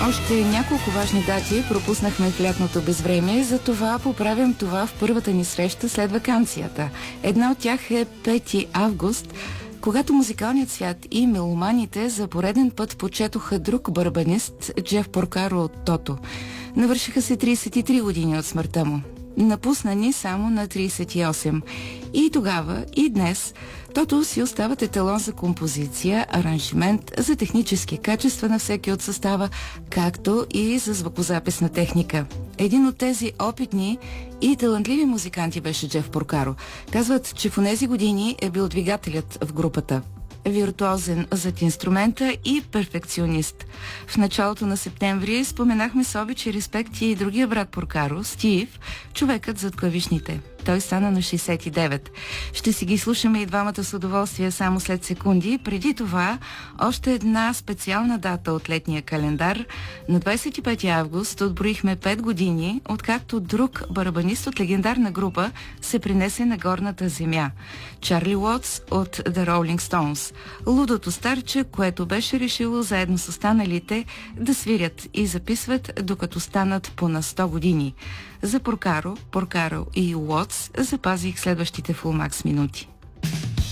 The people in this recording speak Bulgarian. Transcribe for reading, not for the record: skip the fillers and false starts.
Още няколко важни дати пропуснахме в лятното безвремие, затова поправям това в първата ни среща след ваканцията. Една от тях е 5 август, когато музикалният свят и меломаните за пореден път почетоха друг барабанист, Джеф Поркаро от Тото. Навършиха се 33 години от смъртта му. Напусна ни само на 38. И тогава, и днес, Тото си остават еталон за композиция, аранжимент, за технически качества на всеки от състава, както и за звукозаписна техника. Един от тези опитни и талантливи музиканти беше Джеф Поркаро. Казват, че в онези години е бил двигателят в групата. Виртуозен зад инструмента и перфекционист. В началото на септември споменахме с обич и респект и другия брат Поркаро, Стив, човекът зад клавишните. Той стана на 69. Ще си ги слушаме и двамата с удоволствие само след секунди. Преди това, още една специална дата от летния календар. На 25 август отброихме 5 години, откакто друг барабанист от легендарна група се принесе на горната земя. Чарли Уотс от The Rolling Stones. Лудото старче, което беше решило заедно с останалите да свирят и записват, докато станат по на 100 години. За Поркаро и Уотс запазих следващите Full Max минути.